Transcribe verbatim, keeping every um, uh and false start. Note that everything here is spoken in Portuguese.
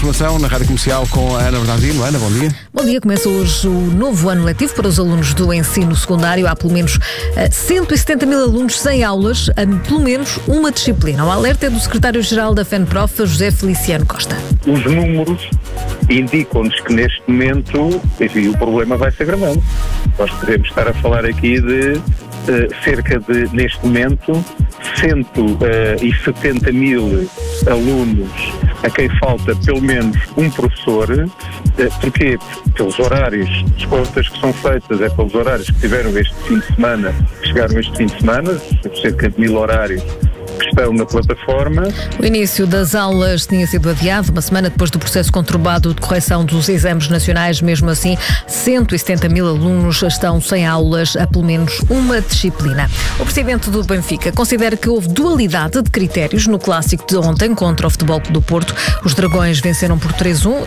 informação na Rádio Comercial com a Ana Bernardino. Ana, bom dia. Bom dia, começa hoje o novo ano letivo para os alunos do ensino secundário. Há pelo menos cento e setenta mil alunos sem aulas, a pelo menos uma disciplina. O alerta é do secretário-geral da FENPROF, José Feliciano Costa. Os números indicam-nos que neste momento, enfim, o problema vai se agravando. Nós podemos estar a falar aqui de uh, cerca de, neste momento, cento e setenta mil alunos a quem falta pelo menos um professor. Uh, porquê? Pelos horários, as contas que são feitas é pelos horários que tiveram este fim de semana, que chegaram este fim de semana, cerca de mil horários que estão na plataforma. O início das aulas tinha sido adiado uma semana depois do processo conturbado de correção dos exames nacionais. Mesmo assim, cento e setenta mil alunos estão sem aulas a pelo menos uma disciplina. O presidente do Benfica considera que houve dualidade de critérios no clássico de ontem contra o Futebol Clube do Porto. Os Dragões venceram por três a um